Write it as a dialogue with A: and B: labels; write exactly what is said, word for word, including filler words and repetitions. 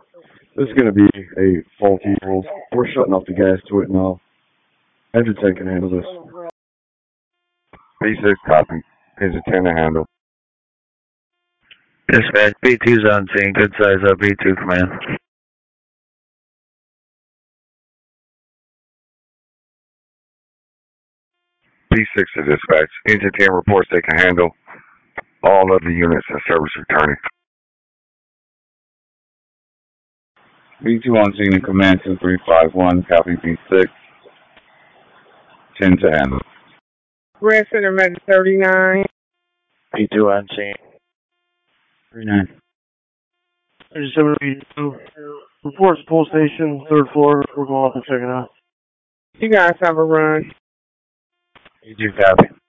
A: This is going to be a faulty roll. We're shutting off the gas to it now. Engine ten can handle this.
B: B six copy. Engine ten to handle.
C: Dispatch, B two's on scene. Good size up, B two command.
B: B six to dispatch. Engine ten reports they can handle. All other units in service returning. B two on scene in command two three five one. Copy B six. ten to handle.
D: Red Center Med thirty-nine.
C: B two on scene.
E: thirty-nine.
F: thirty-seven B two. Reports to police station, third floor. We're going up and checking out.
D: You guys have a run.
C: B two copy.